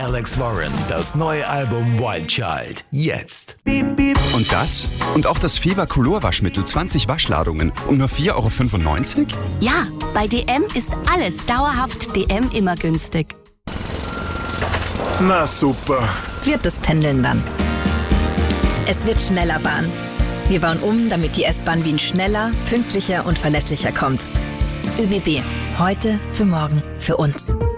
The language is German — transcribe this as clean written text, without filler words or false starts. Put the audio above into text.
Alex Warren, das neue Album Wild Child. Jetzt. Und das? Und auch das Fever Color Waschmittel 20 Waschladungen um nur 4,95 €? Ja, bei DM ist alles dauerhaft DM immer günstig. Na super. Wird das Pendeln dann. Es wird schneller Bahn. Wir bauen um, damit die S-Bahn Wien schneller, pünktlicher und verlässlicher kommt. ÖBB. Heute, für morgen, für uns.